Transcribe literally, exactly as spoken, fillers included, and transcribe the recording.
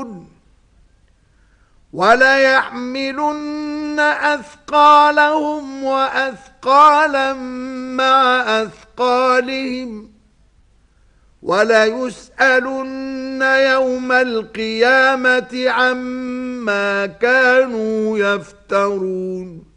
يفترون وليحملن أثقالهم وأثقالا مع أثقالهم وليسألن يوم القيامة عما كانوا يفترون